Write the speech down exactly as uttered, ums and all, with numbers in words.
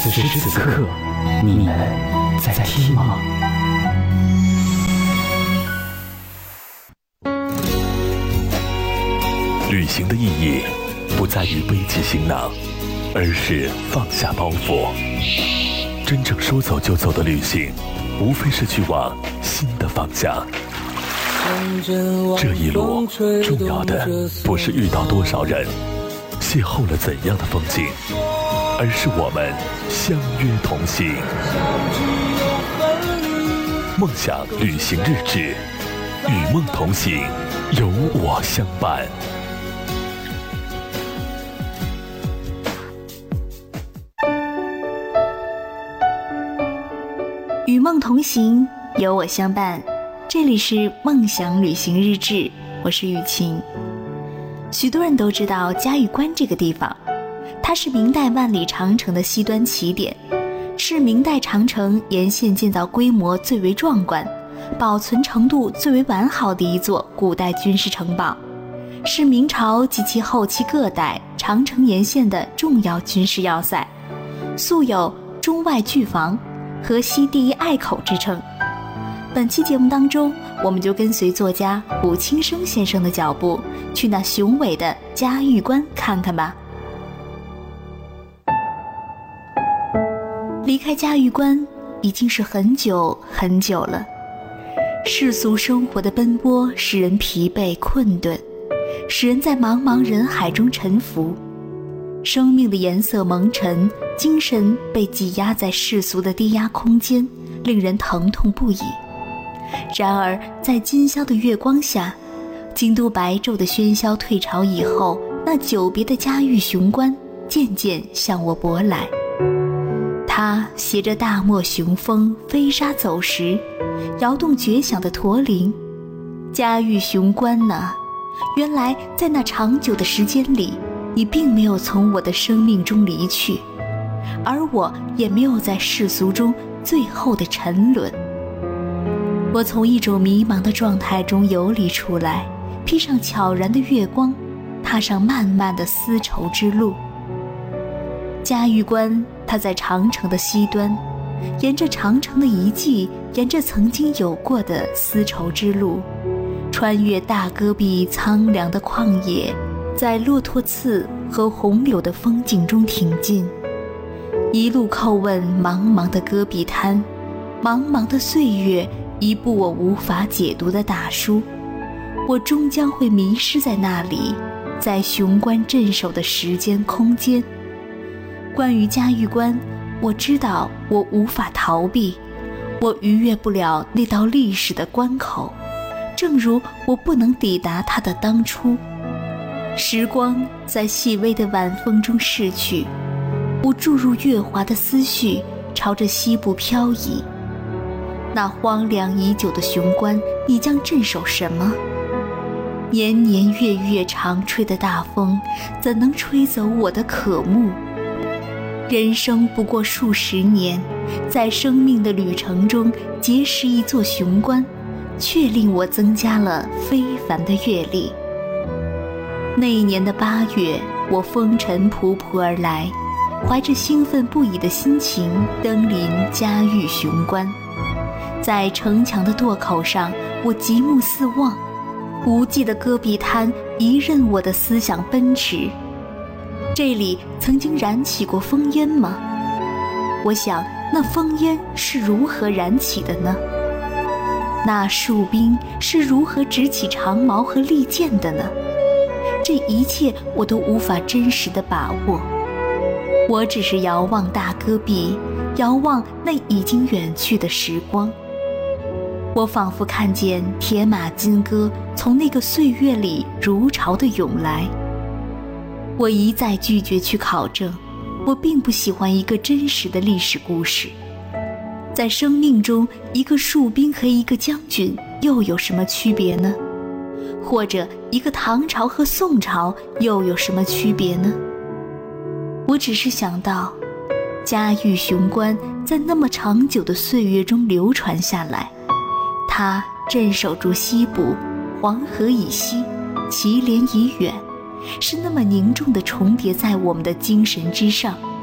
此时此刻，你在听吗？ 旅行的意义不在于背起行囊，而是放下包袱。真正说走就走的旅行，无非是去往新的方向。这一路重要的不是遇到多少人，邂逅了怎样的风景，而是我们相约同行。梦想旅行日志，与梦同行，有我相伴。 与梦同行，有我相伴。这里是梦想旅行日志，我是雨晴。许多人都知道嘉峪关这个地方，它是明代万里长城的西端起点，是明代长城沿线建造规模最为壮观、保存程度最为完好的一座古代军事城堡，是明朝及其后期各代长城沿线的重要军事要塞，素有中外拒防、河西第一隘口之称。本期节目当中，我们就跟随作家卜清生先生的脚步，去那雄伟的嘉峪关看看吧。离开嘉峪关已经是很久很久了，世俗生活的奔波使人疲惫困顿，使人在茫茫人海中沉浮，生命的颜色蒙尘，精神被挤压在世俗的低压空间，令人疼痛不已。然而在今宵的月光下，京都白昼的喧嚣退潮以后，那久别的嘉峪雄关渐渐向我拨来。它携着大漠雄风飞沙走石，摇动绝响的驼铃。嘉峪雄关啊，原来在那长久的时间里，你并没有从我的生命中离去，而我也没有在世俗中最后的沉沦。我从一种迷茫的状态中游离出来，披上悄然的月光，踏上漫漫的丝绸之路。嘉峪关，它在长城的西端，沿着长城的遗迹，沿着曾经有过的丝绸之路，穿越大戈壁苍凉的旷野，在骆驼刺和红柳的风景中挺进，一路叩问茫茫的戈壁滩，茫茫的岁月，一部我无法解读的大书，我终将会迷失在那里，在雄关镇守的时间空间。关于嘉峪关，我知道我无法逃避，我逾越不了那道历史的关口，正如我不能抵达它的当初。时光在细微的晚风中逝去，我注入月华的思绪，朝着西部飘移。那荒凉已久的雄关，你将镇守什么？年年月月长吹的大风，怎能吹走我的渴慕？人生不过数十年，在生命的旅程中结识一座雄关，却令我增加了非凡的阅历。那一年的八月，我风尘仆仆而来，怀着兴奋不已的心情登临嘉峪雄关。在城墙的垛口上，我极目四望，无际的戈壁滩一任我的思想奔驰。这里曾经燃起过烽烟吗？我想，那烽烟是如何燃起的呢？那戍兵是如何执起长矛和利剑的呢？这一切我都无法真实的把握。我只是遥望大戈壁，遥望那已经远去的时光。我仿佛看见铁马金戈从那个岁月里如潮地涌来。我一再拒绝去考证，我并不喜欢一个真实的历史故事。在生命中，一个戍兵和一个将军又有什么区别呢？或者一个唐朝和宋朝又有什么区别呢？我只是想到，嘉峪雄关在那么长久的岁月中流传下来，它镇守住西部，黄河以西，祁连以远，是那么凝重地重叠在我们的精神之上。